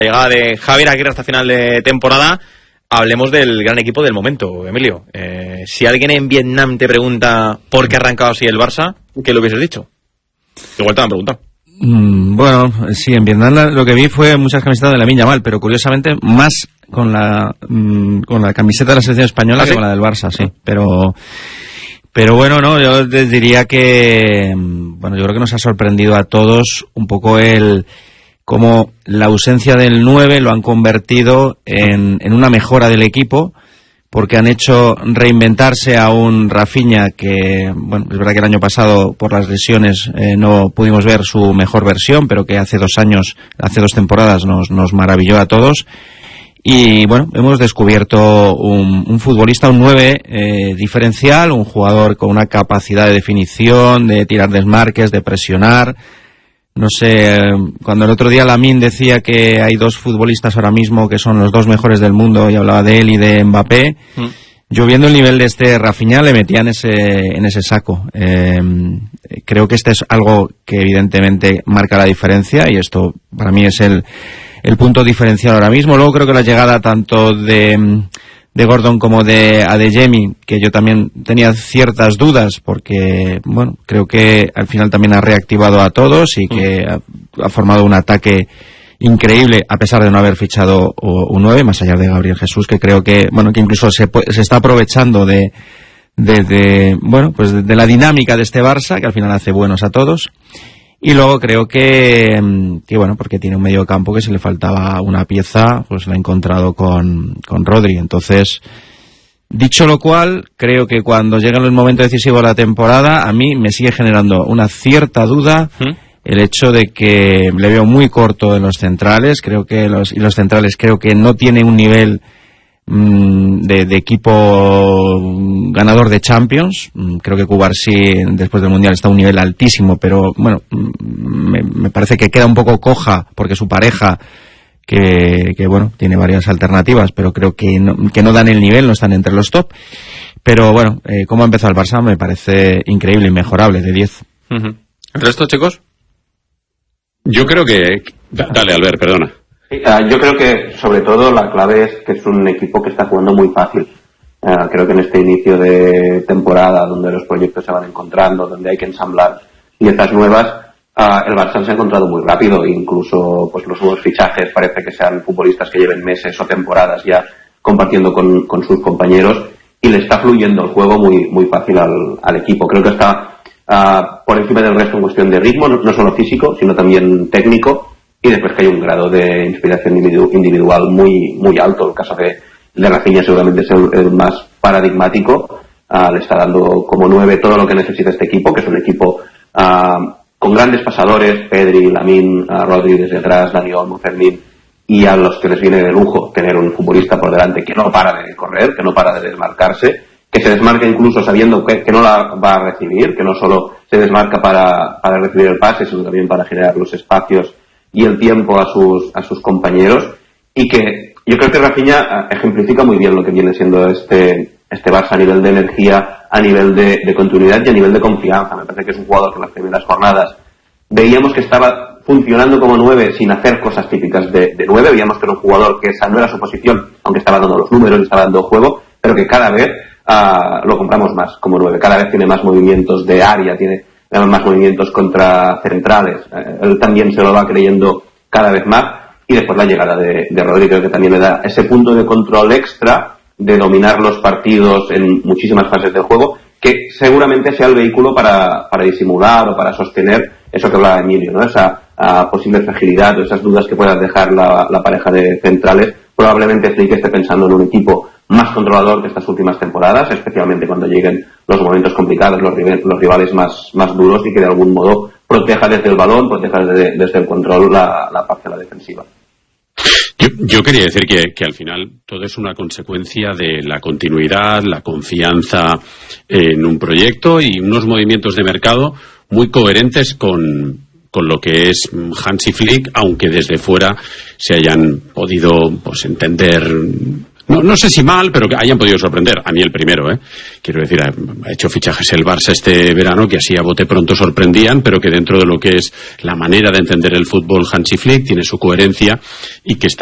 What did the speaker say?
llegada de Javier Aguirre hasta final de temporada, hablemos del gran equipo del momento, Emilio. Si alguien en Vietnam te pregunta por qué ha arrancado así el Barça, ¿qué le hubieses dicho? Igual te lo han preguntado. Bueno, sí, en Vietnam lo que vi fue muchas camisetas de Lamine Yamal, pero curiosamente más con la camiseta de la selección española que con la del Barça, sí. Pero bueno, no, yo les diría que, bueno, yo creo que nos ha sorprendido a todos un poco cómo la ausencia del 9 lo han convertido en una mejora del equipo, porque han hecho reinventarse a un Rafinha que, bueno, es verdad que el año pasado por las lesiones no pudimos ver su mejor versión, pero que hace 2 temporadas nos maravilló a todos. Y bueno, hemos descubierto un futbolista, un 9 diferencial, un jugador con una capacidad de definición, de tirar desmarques, de presionar. No sé, cuando el otro día Lamine decía que hay 2 futbolistas ahora mismo que son los 2 mejores del mundo y hablaba de él y de Mbappé, yo viendo el nivel de este Rafinha le metía en ese saco. Creo que este es algo que evidentemente marca la diferencia y esto para mí es el punto diferencial ahora mismo. Luego creo que la llegada tanto de Gordon como de Adeyemi, que yo también tenía ciertas dudas porque, bueno, creo que al final también ha reactivado a todos y que ha formado un ataque increíble a pesar de no haber fichado un 9, más allá de Gabriel Jesús, que creo que, bueno, que incluso se está aprovechando de la dinámica de este Barça, que al final hace buenos a todos. Y luego creo que bueno, porque tiene un medio campo que si le faltaba una pieza, pues la ha encontrado con Rodri. Entonces, dicho lo cual, creo que cuando llega el momento decisivo de la temporada, a mí me sigue generando una cierta duda el hecho de que le veo muy corto en los centrales. Creo que los centrales creo que no tiene un nivel de equipo ganador de Champions. Creo que Cubarsí después del Mundial está a un nivel altísimo, pero bueno, me parece que queda un poco coja porque su pareja que bueno, tiene varias alternativas, pero creo que no dan el nivel, no están entre los top. Pero bueno, cómo ha empezado el Barça me parece increíble, inmejorable, de 10. ¿El resto, chicos? Yo creo que... Dale, Albert, perdona. Yo creo que sobre todo la clave es que es un equipo que está jugando muy fácil. Creo que en este inicio de temporada, donde los proyectos se van encontrando, donde hay que ensamblar piezas nuevas, el Barça se ha encontrado muy rápido. Incluso pues los nuevos fichajes parece que sean futbolistas que lleven meses o temporadas ya compartiendo con sus compañeros y le está fluyendo el juego muy, muy fácil al equipo. Creo que está por encima del resto en cuestión de ritmo, no solo físico, sino también técnico. Y después que hay un grado de inspiración individual muy, muy alto. El caso de Rafinha seguramente es el más paradigmático. Le está dando como 9 todo lo que necesita este equipo, que es un equipo con grandes pasadores, Pedri, Lamine, Rodri desde atrás, Dani Olmo, Fermín, y a los que les viene de lujo tener un futbolista por delante que no para de correr, que no para de desmarcarse, que se desmarca incluso sabiendo que no la va a recibir, que no solo se desmarca para recibir el pase, sino también para generar los espacios y el tiempo a sus compañeros, y que yo creo que Rafinha ejemplifica muy bien lo que viene siendo este Barça a nivel de energía, a nivel de continuidad y a nivel de confianza. Me parece que es un jugador que en las primeras jornadas veíamos que estaba funcionando como 9 sin hacer cosas típicas de 9, veíamos que era un jugador que esa no era su posición, aunque estaba dando los números y estaba dando juego, pero que cada vez lo compramos más como 9, cada vez tiene más movimientos de área, tiene más movimientos contra centrales, él también se lo va creyendo cada vez más, y después la llegada de Rodri creo que también le da ese punto de control extra de dominar los partidos en muchísimas fases del juego, que seguramente sea el vehículo para disimular o para sostener eso que hablaba Emilio, ¿no? Esa posible fragilidad o esas dudas que pueda dejar la pareja de centrales. Probablemente Flick esté pensando en un equipo más controlador que estas últimas temporadas, especialmente cuando lleguen los momentos complicados, los rivales más duros, y que de algún modo proteja desde el balón, proteja desde el control la parcela defensiva. Yo quería decir que al final todo es una consecuencia de la continuidad, la confianza en un proyecto y unos movimientos de mercado muy coherentes con lo que es Hansi Flick, aunque desde fuera se hayan podido pues entender no sé si mal, pero que hayan podido sorprender. A mí el primero, quiero decir, ha hecho fichajes el Barça este verano que así a bote pronto sorprendían, pero que dentro de lo que es la manera de entender el fútbol Hansi Flick tiene su coherencia y que está